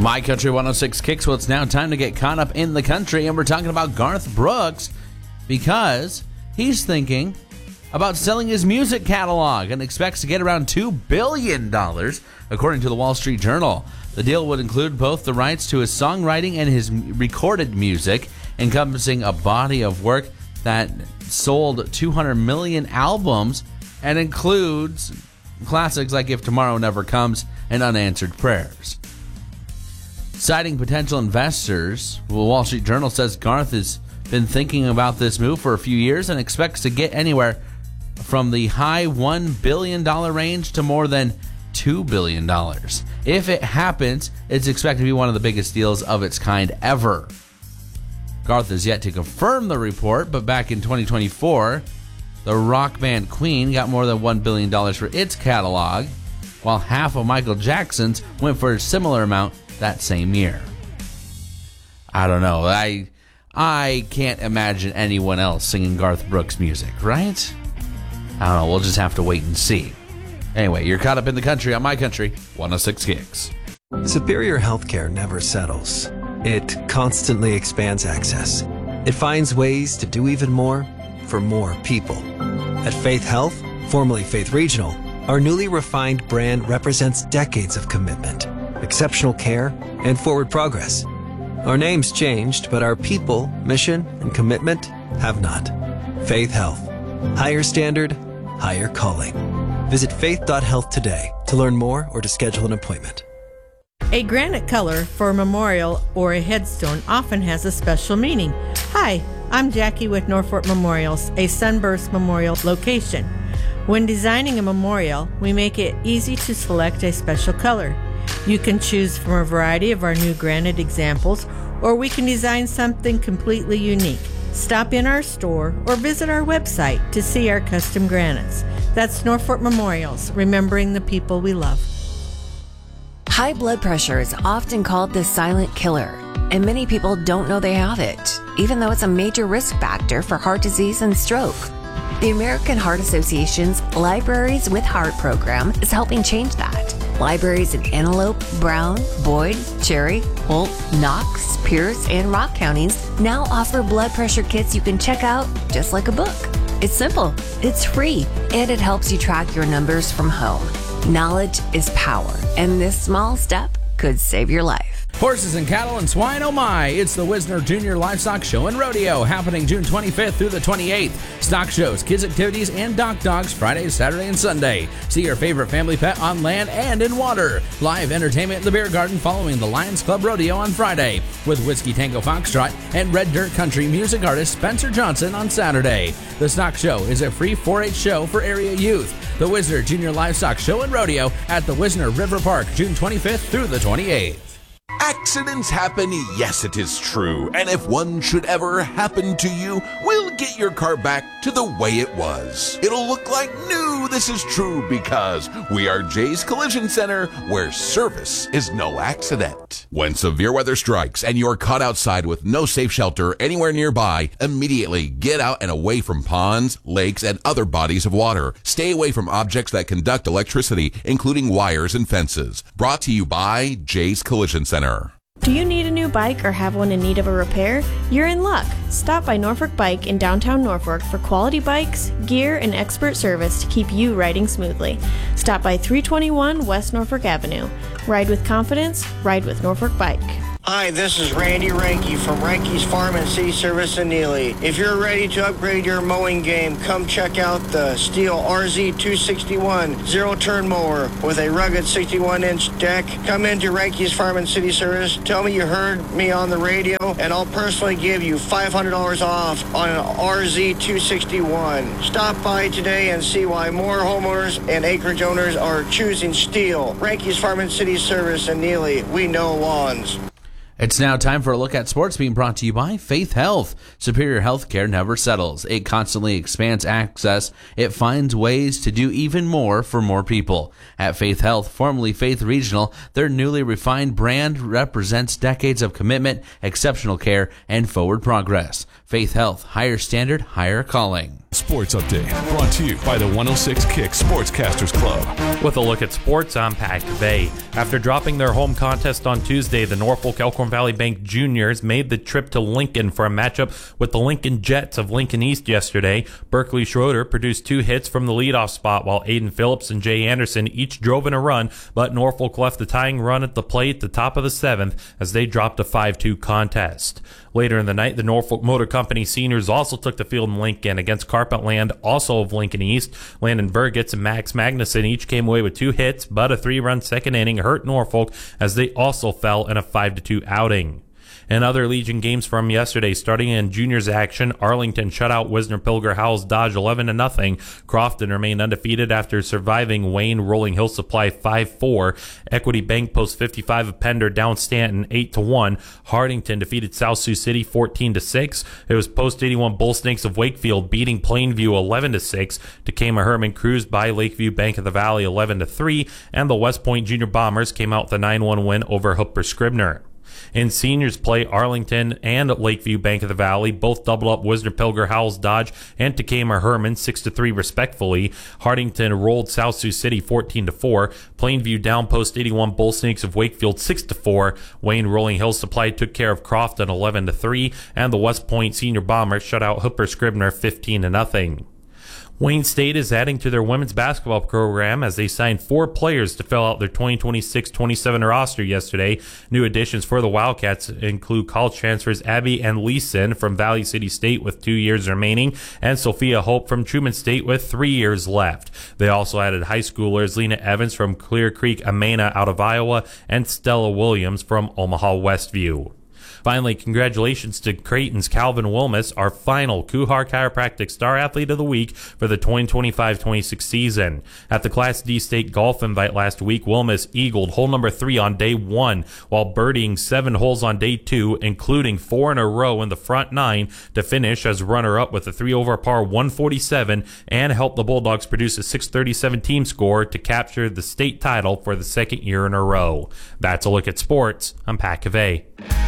My Country 106 Kicks. Well, it's now time to get caught up in the country, and we're talking about Garth Brooks because he's thinking about selling his music catalog and expects to get around $2 billion, according to the Wall Street Journal. The deal would include both the rights to his songwriting and his recorded music, encompassing a body of work that sold 200 million albums and includes classics like If Tomorrow Never Comes and Unanswered Prayers. Citing potential investors, the Wall Street Journal says Garth has been thinking about this move for a few years and expects to get anywhere from the high $1 billion range to more than $2 billion. If it happens, it's expected to be one of the biggest deals of its kind ever. Garth has yet to confirm the report, but back in 2024, the rock band Queen got more than $1 billion for its catalog, while half of Michael Jackson's went for a similar amount that same year. I don't know. I can't imagine anyone else singing Garth Brooks music, right? I don't know. We'll just have to wait and see. Anyway, you're caught up in the country on My Country 106 Kicks. Superior Healthcare never settles. It constantly expands access. It finds ways to do even more for more people. At Faith Health, formerly Faith Regional, our newly refined brand represents decades of commitment, exceptional care, and forward progress. Our name's changed, but our people, mission, and commitment have not. Faith Health. Higher standard, higher calling. Visit faith.health today to learn more or to schedule an appointment. A granite color for a memorial or a headstone often has a special meaning. Hi, I'm Jackie with Norfolk Memorials, a Sunburst Memorial location. When designing a memorial, we make it easy to select a special color. You can choose from a variety of our new granite examples, or we can design something completely unique. Stop in our store or visit our website to see our custom granites. That's Norfolk Memorials, remembering the people we love. High blood pressure is often called the silent killer, and many people don't know they have it, even though it's a major risk factor for heart disease and stroke. The American Heart Association's Libraries with Heart program is helping change that. Libraries in Antelope, Brown, Boyd, Cherry, Holt, Knox, Pierce, and Rock counties now offer blood pressure kits you can check out just like a book. It's simple, it's free, and it helps you track your numbers from home. Knowledge is power, and this small step could save your life. Horses and cattle and swine, oh my! It's the Wisner Junior Livestock Show and Rodeo happening June 25th through the 28th. Stock shows, kids activities, and dock dogs Friday, Saturday, and Sunday. See your favorite family pet on land and in water. Live entertainment in the beer garden following the Lions Club Rodeo on Friday, with Whiskey Tango Foxtrot and Red Dirt Country music artist Spencer Johnson on Saturday. The Stock Show is a free 4-H show for area youth. The Wisner Junior Livestock Show and Rodeo at the Wisner River Park, June 25th through the 28th. Accidents happen, yes, it is true. And if one should ever happen to you, we'll get your car back to the way it was. It'll look like new. This is true because we are Jay's Collision Center, where service is no accident. When severe weather strikes and you're caught outside with no safe shelter anywhere nearby, immediately get out and away from ponds, lakes, and other bodies of water. Stay away from objects that conduct electricity, including wires and fences. Brought to you by Jay's Collision Center. Do you need a new bike or have one in need of a repair? You're in luck. Stop by Norfolk Bike in downtown Norfolk for quality bikes, gear, and expert service to keep you riding smoothly. Stop by 321 West Norfolk Avenue. Ride with confidence, ride with Norfolk Bike. Hi, this is Randy Ranke from Ranke's Farm and City Service in Neely. If you're ready to upgrade your mowing game, come check out the Steel RZ261 zero-turn mower with a rugged 61-inch deck. Come into Ranke's Farm and City Service, tell me you heard me on the radio, and I'll personally give you $500 off on an RZ261. Stop by today and see why more homeowners and acreage owners are choosing Steel. Ranke's Farm and City Service in Neely. We know lawns. It's now time for a look at sports, being brought to you by Faith Health. Superior health care never settles. It constantly expands access. It finds ways to do even more for more people. At Faith Health, formerly Faith Regional, their newly refined brand represents decades of commitment, exceptional care, and forward progress. Faith Health, higher standard, higher calling. Sports Update, brought to you by the 106 Kick Sportscasters Club. With a look at sports, I'm Pat Bay. After dropping their home contest on Tuesday, the Norfolk Elkhorn Valley Bank Juniors made the trip to Lincoln for a matchup with the Lincoln Jets of Lincoln East yesterday. Berkeley Schroeder produced 2 hits from the leadoff spot, while Aiden Phillips and Jay Anderson each drove in a run, but Norfolk left the tying run at the plate at the top of the 7th as they dropped a 5-2 contest. Later in the night, the Norfolk Motor Company seniors also took the field in Lincoln against Carpetland, also of Lincoln East. Landon Burgess and Max Magnuson each came away with 2 hits, but a 3-run second inning hurt Norfolk as they also fell in a 5-2 outing. In other Legion games from yesterday, starting in juniors action, Arlington shut out Wisner Pilger Howells Dodge 11-0. Crofton remained undefeated after surviving Wayne Rolling Hill Supply 5-4. Equity Bank Post 55 of Pender down Stanton 8-1. Hardington defeated South Sioux City 14-6. It was Post 81 Bull Snakes of Wakefield beating Plainview 11-6. Tacoma Herman cruised by Lakeview Bank of the Valley 11-3, and the West Point Junior Bombers came out with a 9-1 win over Hooper Scribner. In seniors play, Arlington and Lakeview Bank of the Valley both doubled up Wisner Pilger Howells Dodge and Tacoma Herman 6-3 respectfully. Hardington rolled South Sioux City 14-4. Plainview down Post 81 Bull Snakes of Wakefield 6-4. Wayne Rolling Hill Supply took care of Crofton 11-3, and the West Point Senior Bombers shut out Hooper Scribner 15-0. Wayne State is adding to their women's basketball program as they signed 4 players to fill out their 2026-27 roster yesterday. New additions for the Wildcats include college transfers Abby and Leeson from Valley City State with 2 years remaining, and Sophia Hope from Truman State with 3 years left. They also added high schoolers Lena Evans from Clear Creek Amana out of Iowa and Stella Williams from Omaha Westview. Finally, congratulations to Creighton's Calvin Wilmus, our final Kuhar Chiropractic Star Athlete of the Week for the 2025-26 season. At the Class D State Golf Invite last week, Wilmus eagled hole number 3 on day 1, while birdieing 7 holes on day 2, including 4 in a row in the front 9 to finish as runner-up with a 3-over par 147 and helped the Bulldogs produce a 637 team score to capture the state title for the 2nd year in a row. That's a look at sports. I'm Pat Cavey.